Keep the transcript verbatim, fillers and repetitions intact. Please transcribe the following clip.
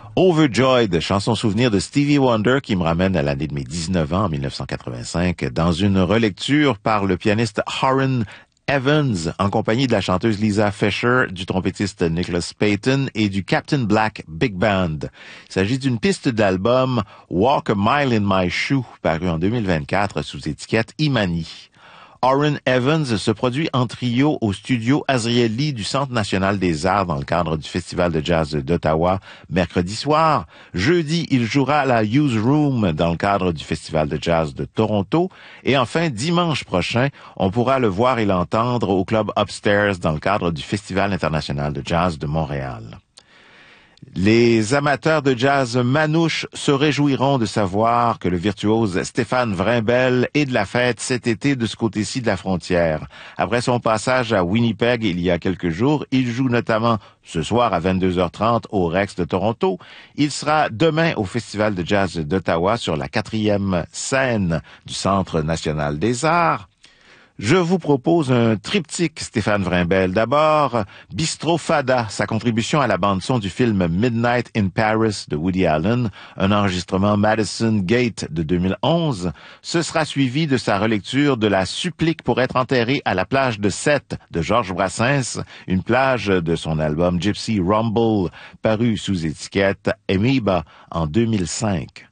Overjoyed, chanson souvenir de Stevie Wonder qui me ramène à l'année de mes dix-neuf ans en mille neuf cent quatre-vingt-cinq dans une relecture par le pianiste Orrin Evans en compagnie de la chanteuse Lisa Fischer, du trompettiste Nicholas Payton et du Captain Black Big Band. Il s'agit d'une piste d'album Walk a Mile in My Shoe paru en deux mille vingt-quatre sous étiquette Imani. Orrin Evans se produit en trio au studio Azrieli du Centre national des arts dans le cadre du Festival de jazz d'Ottawa mercredi soir. Jeudi, il jouera à la Use Room dans le cadre du Festival de jazz de Toronto. Et enfin, dimanche prochain, on pourra le voir et l'entendre au Club Upstairs dans le cadre du Festival international de jazz de Montréal. Les amateurs de jazz manouche se réjouiront de savoir que le virtuose Stéphane Vrimbel est de la fête cet été de ce côté-ci de la frontière. Après son passage à Winnipeg il y a quelques jours, il joue notamment ce soir à vingt-deux heures trente au Rex de Toronto. Il sera demain au Festival de jazz d'Ottawa sur la quatrième scène du Centre national des arts. Je vous propose un triptyque Stéphane Vrimbel. D'abord, Bistro Fada, sa contribution à la bande-son du film Midnight in Paris de Woody Allen, un enregistrement Madison Gate de deux mille onze. Ce sera suivi de sa relecture de La Supplique pour être enterré à la plage de Sète de Georges Brassens, une plage de son album Gypsy Rumble, paru sous étiquette Amoeba en deux mille cinq.